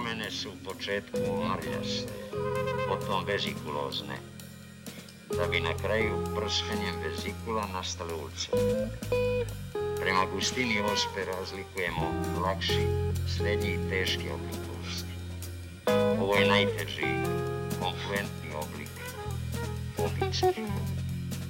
promene su u početku marljaste, potom vezikulozne, da bi na kraju prskanjem vezikula nastale ulce. Prema gustini ospe razlikujemo lakši, srednji i teški oblik bolesti. Ovo je najteži, konfluentni oblik, obički.